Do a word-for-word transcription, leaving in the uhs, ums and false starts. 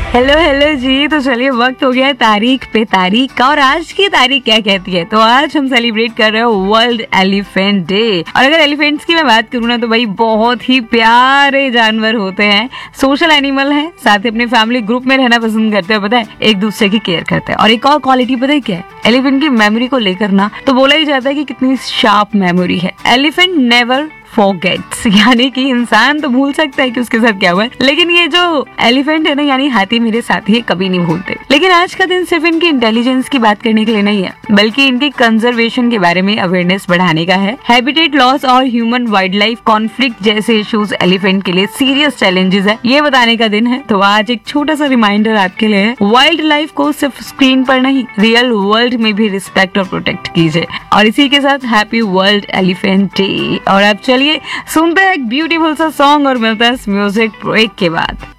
Hello hello जी। तो चलिए वक्त हो गया है तारीख पे तारीख का, और आज की तारीख क्या कहती है। तो आज हम सेलिब्रेट कर रहे हो वर्ल्ड एलिफेंट डे। और अगर एलिफेंट्स की मैं बात करूँ ना तो भाई बहुत ही प्यारे जानवर होते हैं, सोशल एनिमल है, साथ ही अपने फैमिली ग्रुप में रहना पसंद करते हैं, पता है, एक दूसरे की केयर करते हैं। और एक और क्वालिटी पता है क्या है एलिफेंट की मेमोरी को लेकर ना, तो बोला ही जाता है कि कितनी शार्प मेमोरी है। एलिफेंट नेवर फॉरगेट्स, यानी कि इंसान तो भूल सकता है कि उसके साथ क्या हुआ है, लेकिन ये जो एलिफेंट है ना, यानी हाथी मेरे साथी, ये कभी नहीं भूलते। लेकिन आज का दिन सिर्फ इनकी इंटेलिजेंस की बात करने के लिए नहीं है, बल्कि इनकी कंजर्वेशन के बारे में अवेयरनेस बढ़ाने का है। हैबिटेट लॉस और ह्यूमन वाइल्ड लाइफ कॉन्फ्लिक्ट जैसे इश्यूज एलिफेंट के लिए सीरियस चैलेंजेस है, ये बताने का दिन है। तो आज एक छोटा सा रिमाइंडर आपके लिए है, वाइल्ड लाइफ को सिर्फ स्क्रीन पर नहीं, रियल वर्ल्ड में भी रिस्पेक्ट और प्रोटेक्ट कीजिए। और इसी के साथ हैप्पी वर्ल्ड एलिफेंट डे। और अब चलिए सुनते हैं एक ब्यूटीफुल सा सॉन्ग और मिलता है म्यूजिक ब्रेक के बाद।